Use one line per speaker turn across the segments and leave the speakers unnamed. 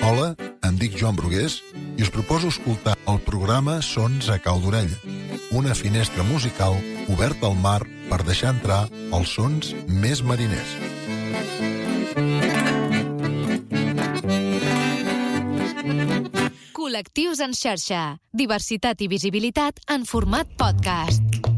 Hola, em dic Joan Brugués i us proposo escoltar el programa Sons a Cau d'Orella, una finestra musical oberta al mar per deixar entrar els sons més mariners.
Col·lectius en xarxa. Diversitat i visibilitat en format podcast.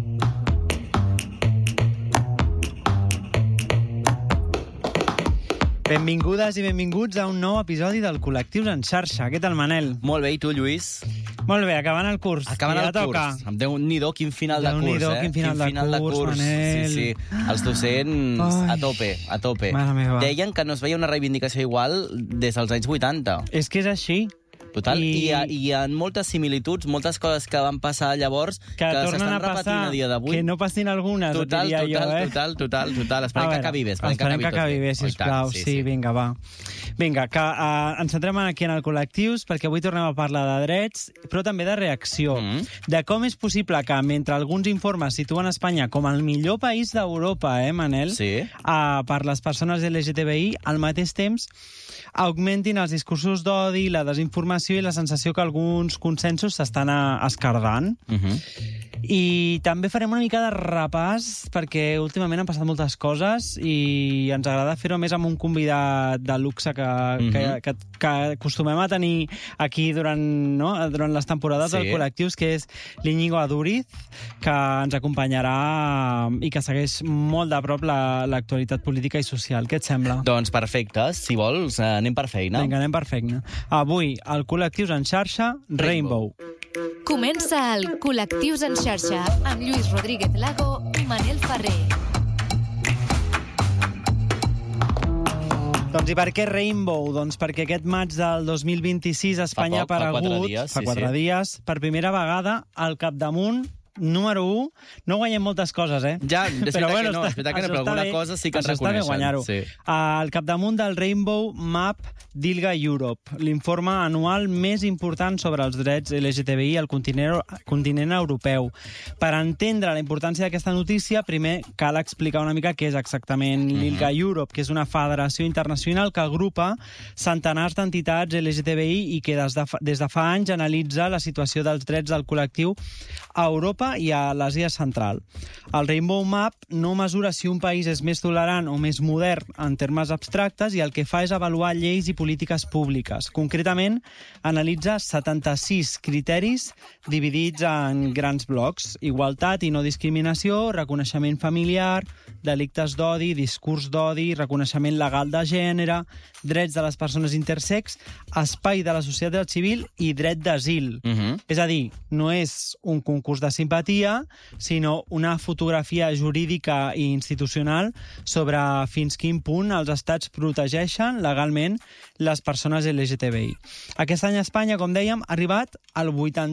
Benvingudes i benvinguts a un nou episodi del Col·lectius en xarxa. Què tal, Manel?
Molt bé, i tu, Lluís?
Molt bé, acabant el curs.
Acabant el curs. Déu-n'hi-do, quin final de curs,
Déu-n'hi-do, quin final de curs, Manel.
Sí. Els docents a tope.
Mare meva.
Deien que no es veia una reivindicació igual des dels anys 80.
És que és així.
Total, i hi ha moltes similituds, moltes coses que van passar llavors que
tornen a
s'estan repetint a dia d'avui.
Que no passin algunes,
total. Esperem que acabi bé.
Esperem que acabi bé, sisplau. Sí, vinga, va. Vinga, que ens centrem aquí en el col·lectius, perquè avui tornem a parlar de drets, però també de reacció. De com és possible que, mentre alguns informes situen Espanya com el millor país d'Europa, Manel?
Sí.
Per les persones LGTBI, al mateix temps augmentin els discursos d'odi, la desinformació i la sensació que alguns consensos s'estan escardant. I també farem una mica de repàs, perquè últimament han passat moltes coses i ens agrada fer-ho més amb un convidat de luxe que acostumem a tenir aquí durant les temporades del Col·lectius, que és l'Iñigo Aduriz, que ens acompanyarà i que segueix molt de prop l'actualitat política i social. Què et sembla?
Doncs perfecte, si vols, anem per feina.
Vinga, anem per feina. Avui, al Col·lectius en xarxa, Rainbow.
Comença el Col·lectius en xarxa amb Lluís Rodríguez Lago i Manel Ferrer.
Doncs i per què Rainbow? Doncs perquè aquest maig del 2026 a Espanya ha aparegut, fa 4 dies, per primera vegada al capdamunt número 1. No guanyem moltes coses,
Ja, és veritat que no, però alguna cosa sí que ens reconeixen.
Està bé guanyar-ho.
Sí.
Al capdamunt del Rainbow Map d'ILGA Europe, l'informe anual més important sobre els drets LGTBI al continent europeu. Per entendre la importància d'aquesta notícia, primer cal explicar una mica què és exactament l'ILGA Europe, que és una federació internacional que agrupa centenars d'entitats LGTBI i que des de fa anys analitza la situació dels drets del col·lectiu a Europa i a l'Àsia Central. El Rainbow Map no mesura si un país és més tolerant o més modern en termes abstractes i el que fa és avaluar lleis i polítiques públiques. Concretament, analitza 76 criteris dividits en grans blocs: igualtat i no discriminació, reconeixement familiar, delictes d'odi, discurs d'odi, reconeixement legal de gènere, drets de les persones intersex, espai de la societat civil i dret d'asil. És a dir, no és un concurs de simpatia, sinó una fotografia jurídica i institucional sobre fins quin punt els estats protegeixen legalment les persones LGTBI. Aquest any a Espanya, com dèiem, ha arribat al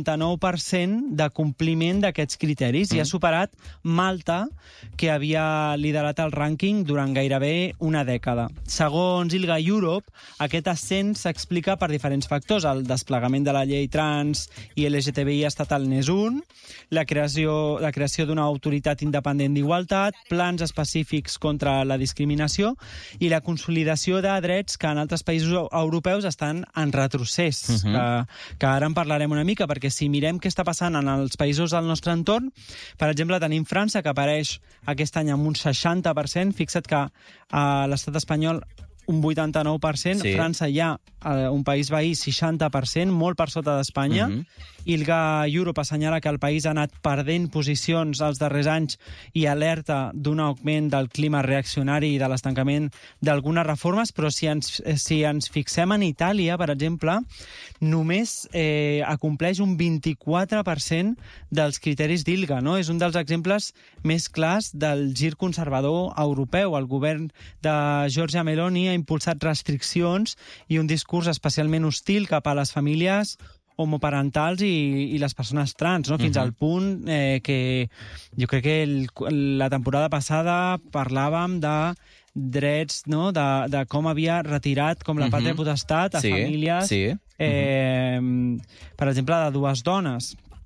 89% de compliment d'aquests criteris i ha superat Malta, que havia liderat el rànquing durant gairebé una dècada. Segons ILGA Europe, aquest ascens s'explica per diferents factors: el desplegament de la llei trans i LGTBI estatal n'és un, la creació d'una autoritat independent d'igualtat, plans específics contra la discriminació i la consolidació de drets que en altres països europeus estan en retrocés, que ara en parlarem una mica, perquè si mirem què està passant en els països del nostre entorn, per exemple, tenim França, que apareix aquest any amb un 60%, fixa't que a l'estat espanyol un 89%, França ja, un país veí, 60%, molt per sota d'Espanya. ILGA Europe assenyala que el país ha anat perdent posicions els darrers anys i alerta d'un augment del clima reaccionari i de l'estancament d'algunes reformes, però si ens fixem en Itàlia, per exemple, només acompleix un 24% dels criteris d'ILGA, no? És un dels exemples més clars del gir conservador europeu. El govern de Giorgia Meloni ha impulsat restriccions i un discurs especialment hostil cap a les famílies homoparentals i les persones trans, no? Fins al punt que jo crec que la temporada passada parlàvem de drets, no? De com havia retirat com la pàtria potestat a famílies, per exemple, de dues dones.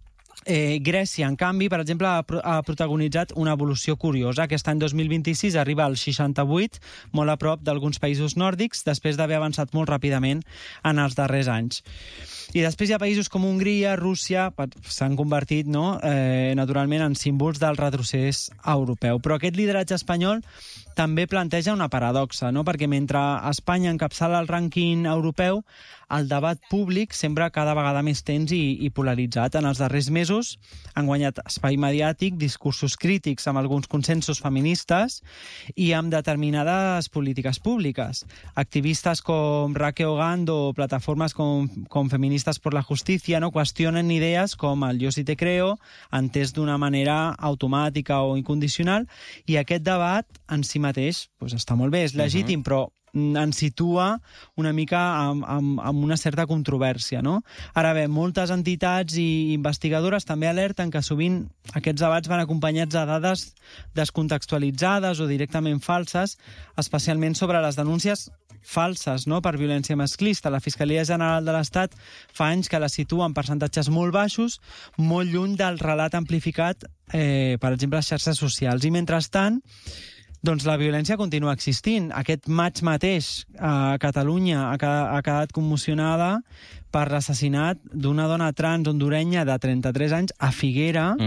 Grècia, en canvi, per exemple, ha protagonitzat una evolució curiosa. Aquest any 2026 arriba al 68, molt a prop d'alguns països nòrdics, després d'haver avançat molt ràpidament en els darrers anys. I després hi ha països com Hongria, Rússia, s'han convertit, naturalment, en símbols del retrocés europeu. Però aquest lideratge espanyol també planteja una paradoxa, perquè mentre Espanya encapçala el rànquing europeu, el debat públic sembla cada vegada més tens i polaritzat. En els darrers mesos han guanyat espai mediàtic discursos crítics amb alguns consensos feministes i amb determinades polítiques públiques. Activistes com Raquel Ogando o plataformes com Feministas por la Justicia qüestionen idees com el yo sí te creo, entès d'una manera automàtica o incondicional, i aquest debat en si mateix està molt bé, és legítim, però ens situa una mica amb una certa controvèrsia, no? Ara bé, moltes entitats i investigadores també alerten que sovint aquests debats van acompanyats de dades descontextualitzades o directament falses, especialment sobre les denúncies falses per violència masclista. La Fiscalia General de l'Estat fa anys que la situa en percentatges molt baixos, molt lluny del relat amplificat, per exemple, a les xarxes socials. I mentrestant, la violència continua existint. Aquest maig mateix a Catalunya ha quedat commocionada per l'assassinat d'una dona trans hondurenya de 33 anys a Figueres,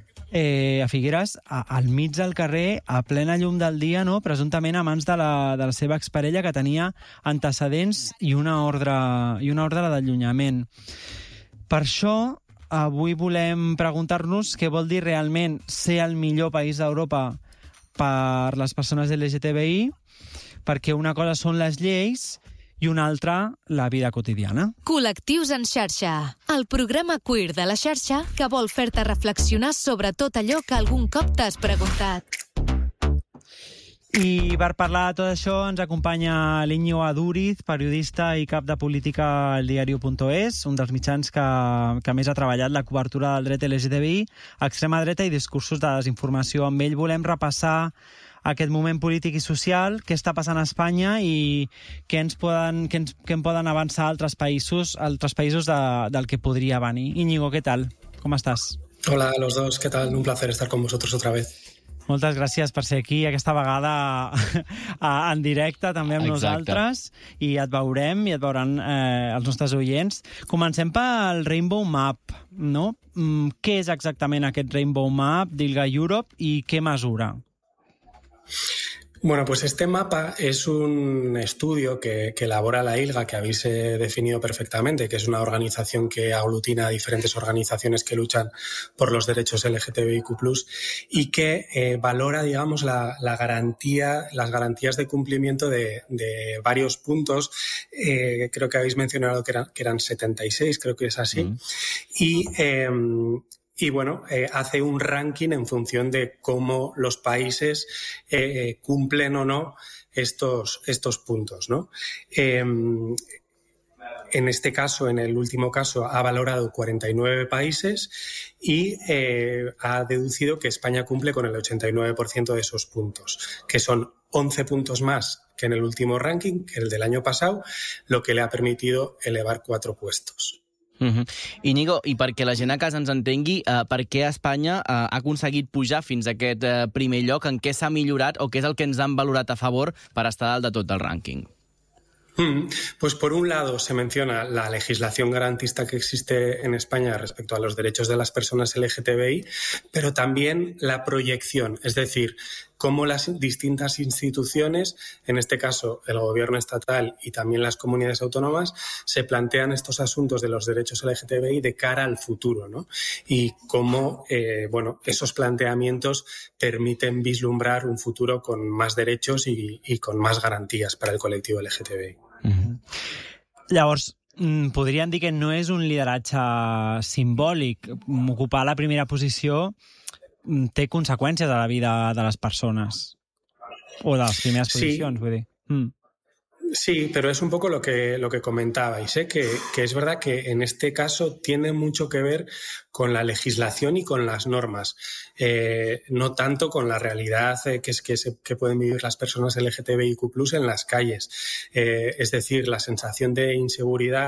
al mig del carrer, a plena llum del dia, presumptament a mans de la seva exparella, que tenia antecedents i una ordre d'allunyament. Per això, avui volem preguntar-nos què vol dir realment ser el millor país d'Europa per les persones LGTBI, perquè una cosa són les lleis i una altra la vida quotidiana.
Col·lectius en xarxa, el programa queer de la xarxa que vol fer-te reflexionar sobre tot allò que algun cop t'has preguntat.
I per parlar de tot això ens acompanya l'Iñigo Aduriz, periodista i cap de política al diario.es, un dels mitjans que més ha treballat la cobertura del dret LGTBI, extrema dreta i discursos de desinformació. Amb ell volem repassar aquest moment polític i social, què està passant a Espanya i què en poden avançar altres països del que podria venir. Íñigo, ¿qué tal? ¿Cómo estás?
Hola a los dos, ¿qué tal? Un placer estar con vosotros otra vez.
Moltes gràcies per ser aquí, aquesta vegada en directe també amb nosaltres, i et veurem i et veuran els nostres oients. Comencem pel Rainbow Map, no? Què és exactament aquest Rainbow Map d'ILGA Europe i què mesura?
Bueno, pues este mapa es un estudio que elabora la ILGA, que habéis definido perfectamente, que es una organización que aglutina a diferentes organizaciones que luchan por los derechos LGTBIQ+, y que valora, digamos, las garantías de cumplimiento de varios puntos. Creo que habéis mencionado que eran 76, creo que es así. Y bueno, hace un ranking en función de cómo los países cumplen o no estos puntos, ¿no? En este caso, en el último caso, ha valorado 49 países y ha deducido que España cumple con el 89% de esos puntos, que son 11 puntos más que en el último ranking, que el del año pasado, lo que le ha permitido elevar 4 puestos.
Íñigo, i perquè la gent a casa ens entengui, per què Espanya ha aconseguit pujar fins a aquest primer lloc? En què s'ha millorat o què és el que ens han valorat a favor per estar dalt de tot el rànquing?
Pues por un lado se menciona la legislación garantista que existe en España respecto a los derechos de las personas LGTBI, pero también la proyección, es decir, cómo las distintas instituciones, en este caso el gobierno estatal y también las comunidades autónomas, se plantean estos asuntos de los derechos LGTBI de cara al futuro, ¿no? Y cómo esos planteamientos permiten vislumbrar un futuro con más derechos y con más garantías para el colectivo LGTBI.
Llavors, podríem dir que no és un lideratge simbòlic. Ocupar la primera posició té conseqüències a la vida de les persones. O de les primeres posicions, vull dir.
Sí, pero es un poco lo que comentabais, que es verdad que en este caso tiene mucho que ver con la legislación y con las normas, no tanto con la realidad que pueden vivir las personas LGTBIQ+ en las calles. Es decir, la sensación de inseguridad